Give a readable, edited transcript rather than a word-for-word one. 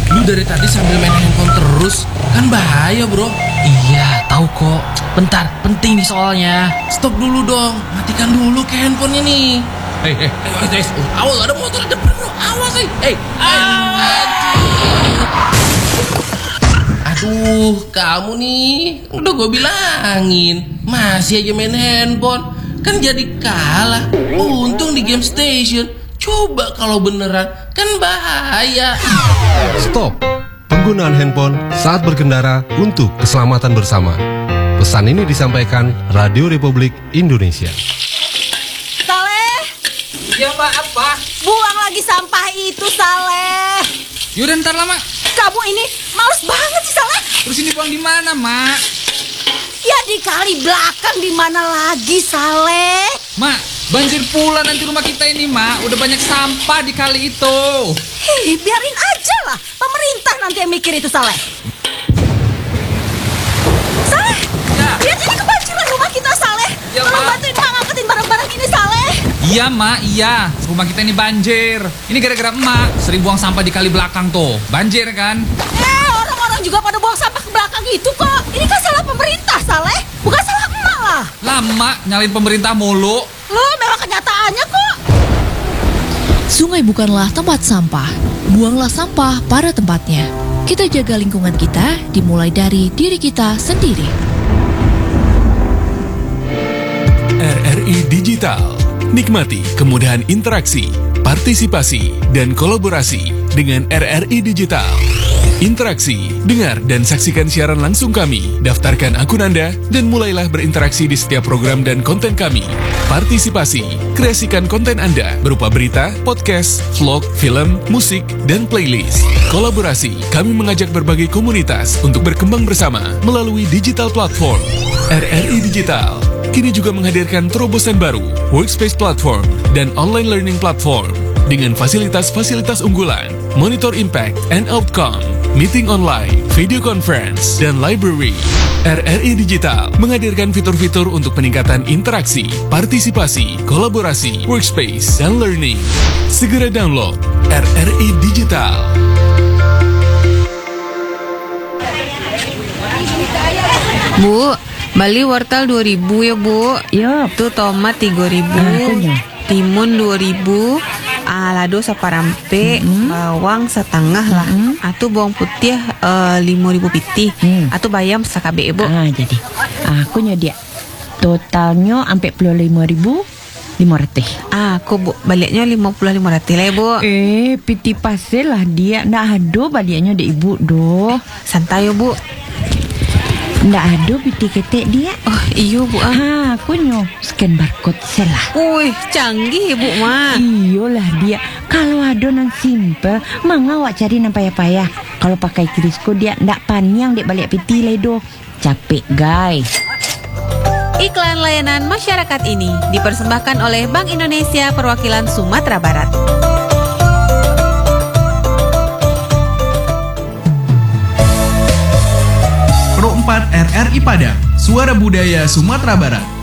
Lu dari tadi sambil main handphone terus, kan bahaya bro. Iya, tahu kok. Bentar, penting nih soalnya. Stop dulu dong, matikan dulu ke handphonenya nih. Awas ada motor depan bro, awas Aduh, kamu nih, udah gue bilangin, masih aja main handphone, kan jadi kalah. Untung di game station. Coba kalau beneran, kan bahaya. Stop penggunaan handphone saat berkendara untuk keselamatan bersama. Pesan ini disampaikan Radio Republik Indonesia. Saleh, Iya mbak, apa? buang lagi sampah itu, Saleh. Yaudah ntar lah mak. Kamu ini males banget sih, Saleh. Terus ini buang di mana mak? Ya di kali belakang, di mana lagi, Saleh? Mak, banjir pula nanti rumah kita ini mak. Udah banyak sampah di kali itu. Hei, biarin aja lah. Pemerintah nanti yang mikir itu, Saleh. Saleh, Ya. lihat ini kebanjiran rumah kita, Saleh. Ya, Tolong Mak. bantuin Mak ngangkatin barang-barang ini, Saleh. Iya mak, iya. Rumah kita ini banjir. Ini gara-gara emak sering buang sampah di kali belakang tuh. Banjir kan? Orang-orang juga pada buang sampah ke belakang itu kok. Ini kan salah pemerintah, Saleh. Bukan salah emak lah. Lama nyalain pemerintah mulu. Loh, memang kenyataannya kok. Sungai bukanlah tempat sampah. Buanglah sampah pada tempatnya. Kita jaga lingkungan kita dimulai dari diri kita sendiri. RRI Digital. Nikmati kemudahan interaksi, partisipasi, dan kolaborasi dengan RRI Digital. Interaksi, dengar dan saksikan siaran langsung kami, daftarkan akun Anda, dan mulailah berinteraksi di setiap program dan konten kami. Partisipasi, kreasikan konten Anda berupa berita, podcast, vlog, film, musik, dan playlist. Kolaborasi, kami mengajak berbagai komunitas untuk berkembang bersama melalui digital platform. RRI Digital kini juga menghadirkan terobosan baru, workspace platform, dan online learning platform dengan fasilitas-fasilitas unggulan, monitor impact and outcome, meeting online, video conference, dan library. RRI Digital menghadirkan fitur-fitur untuk peningkatan interaksi, partisipasi, kolaborasi, workspace, dan learning. Segera download RRI Digital. Bu, beli wortel 2.000 ya Bu. Yup. Tuh tomat 3.000, timun 2.000, lado saparampe, bawang setengah lah. Atuh bawang putih 5.000 pitih. Atuh bayam sakabe Bu. Jadi aku nyodia totalnya sampai 55.500. Aku Bu, baliknya 50-500 lah Bu. Piti pasel lah dia. Nggak ada baliknya dek ibu doh. Santai ya Bu. Nggak ada piti ketek dia. Oh iyo Bu. Aku nyo scan barcode selah. Wih, canggih Bu mah. Iyalah dia. Kalau ada nang simple, mangga awak cari nang payah-payah. Kalau pakai kirisko dia ndak panyang dek balik piti ledo. Capek guys. Iklan layanan masyarakat ini dipersembahkan oleh Bank Indonesia Perwakilan Sumatera Barat. Pro 4 RRI Padang, Suara Budaya Sumatera Barat.